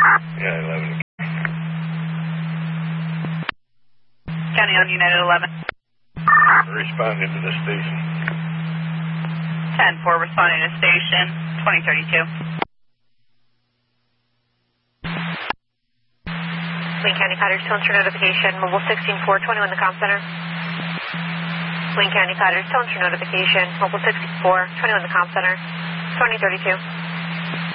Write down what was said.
Yeah, 11. County on United 11. Responding to the station. 10-4 responding to station, 2032. Wayne County Cottage, tone for notification, mobile 16421 the comm center. Wayne County Cottage, tone for notification, mobile 6421 the comm center, 2032.